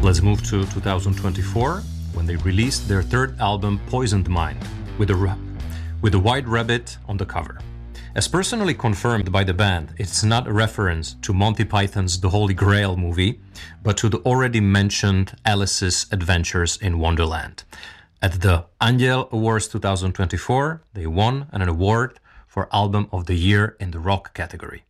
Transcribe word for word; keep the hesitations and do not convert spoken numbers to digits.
Let's move to two thousand twenty-four, when they released their third album, Poisoned Mind, with a, ra- with a white rabbit on the cover. As personally confirmed by the band, it's not a reference to Monty Python's The Holy Grail movie, but to the already mentioned Alice's Adventures in Wonderland. At the Angel Awards twenty twenty-four, they won an award for Album of the Year in the rock category.